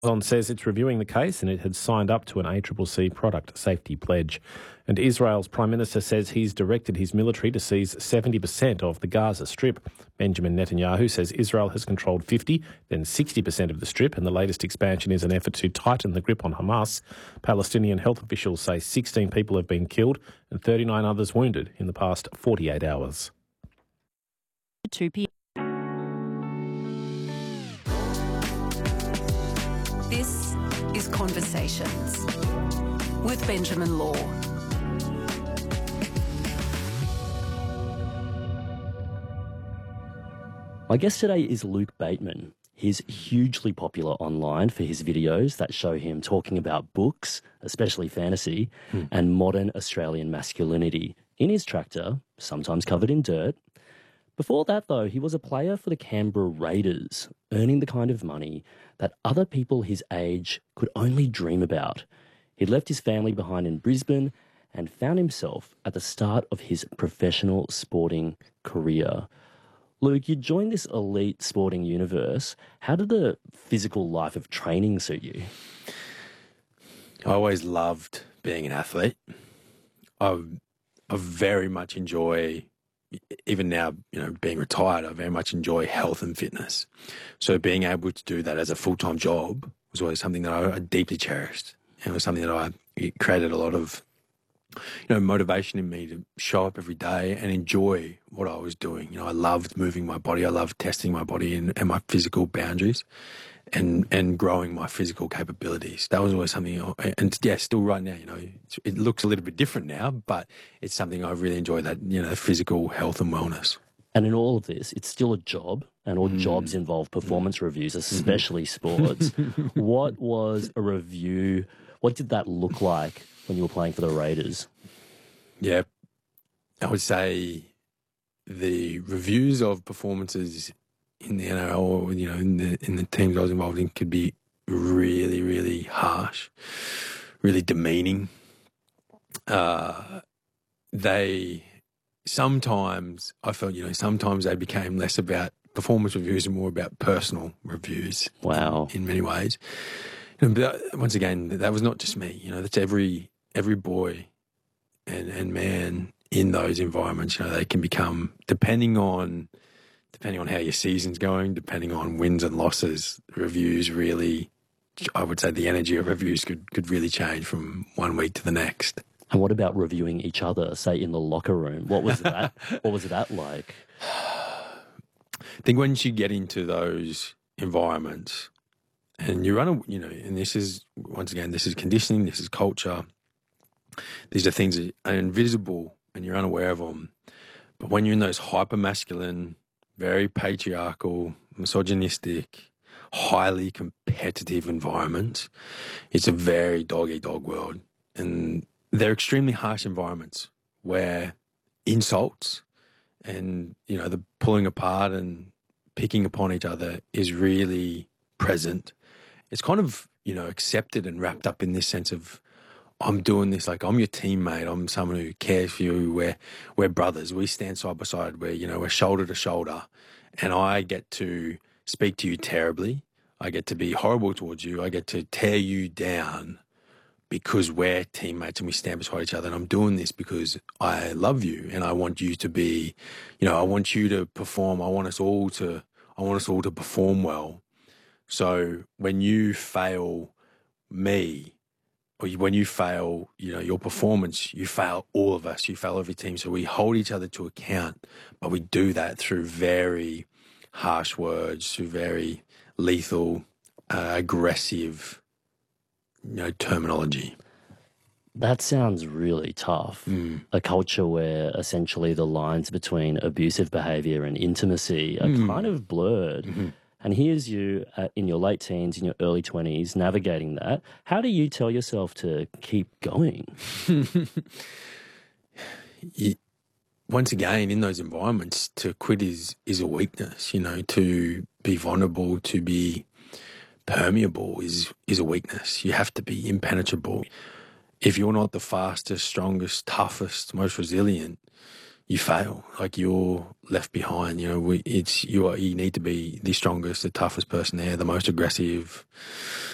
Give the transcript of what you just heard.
Amazon says it's reviewing the case and it had signed up to an ACCC product safety pledge. And Israel's Prime Minister says he's directed his military to seize 70% of the Gaza Strip. Benjamin Netanyahu says Israel has controlled 50, then 60% of the Strip, and the latest expansion is an effort to tighten the grip on Hamas. Palestinian health officials say 16 people have been killed and 39 others wounded in the past 48 hours. 2 p.m. This is Conversations with Benjamin Law. My guest today is Luke Bateman. He's hugely popular online for his videos that show him talking about books, especially fantasy, and modern Australian masculinity in his tractor, sometimes covered in dirt. Before that, though, he was a player for the Canberra Raiders, earning the kind of money that other people his age could only dream about. He'd left his family behind in Brisbane and found himself at the start of his professional sporting career. Luke, you joined this elite sporting universe. How did the physical life of training suit you? I always loved being an athlete. I very much enjoy, even now, being retired, I very much enjoy health and fitness. So being able to do that as a full-time job was always something that I deeply cherished. And it was something that it created a lot of, motivation in me to show up every day and enjoy what I was doing. I loved moving my body. I loved testing my body and my physical boundaries and growing my physical capabilities. That was always something, and yeah, still right now, it looks a little bit different now, but it's something I really enjoy, that, physical health and wellness. And in all of this, it's still a job, and all jobs involve performance reviews, especially sports. What was a review? What did that look like when you were playing for the Raiders? Yeah, I would say the reviews of performances in the NRL, or, in the teams I was involved in, could be really, really harsh, really demeaning. Sometimes I felt, sometimes they became less about performance reviews and more about personal reviews. Wow. In many ways. But once again, that was not just me. That's every boy and man in those environments. They can become, depending on how your season's going, depending on wins and losses, reviews really, I would say the energy of reviews could really change from one week to the next. And what about reviewing each other, say in the locker room? What was that? What was that like? I think once you get into those environments and you run, and this is, once again, this is conditioning, this is culture. These are things that are invisible and you're unaware of them. But when you're in those hyper-masculine, very patriarchal, misogynistic, highly competitive environments, it's a very dog-eat-dog world. And they're extremely harsh environments where insults and, the pulling apart and picking upon each other is really present. It's kind of, accepted and wrapped up in this sense of, I'm doing this, like I'm your teammate, I'm someone who cares for you, we're brothers, we stand side by side, we're shoulder to shoulder, and I get to speak to you terribly, I get to be horrible towards you, I get to tear you down because we're teammates and we stand beside each other, and I'm doing this because I love you and I want you to be, I want you to perform, I want us all to perform well. So when you fail me, or when you fail, your performance, you fail all of us, you fail every team. So we hold each other to account, but we do that through very harsh words, through very lethal, aggressive, terminology. That sounds really tough. A culture where essentially the lines between abusive behaviour and intimacy are kind of blurred. And here's you in your late teens, in your early 20s, navigating that. How do you tell yourself to keep going? Once again, in those environments, to quit is a weakness. To be vulnerable, to be permeable is a weakness. You have to be impenetrable. If you're not the fastest, strongest, toughest, most resilient, you fail. Like, you're left behind. You need to be the strongest, the toughest person there, the most aggressive,